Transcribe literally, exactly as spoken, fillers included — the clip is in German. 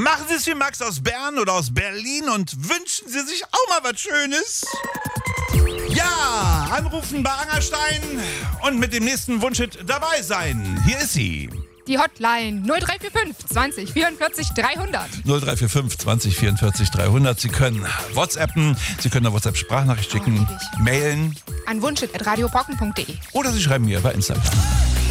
Machen Sie es wie Max aus Bern oder aus Berlin und wünschen Sie sich auch mal was Schönes? Ja, anrufen bei Angerstein und mit dem nächsten Wunschhit dabei sein. Hier ist sie. Die Hotline null drei vier fünf zwanzig vierundvierzig dreihundert. null drei vier fünf zwanzig vierundvierzig dreihundert. Sie können WhatsAppen, Sie können eine WhatsApp-Sprachnachricht schicken, Oh, mailen an wunschhit at radiopocken punkt de. oder Sie schreiben mir bei Instagram.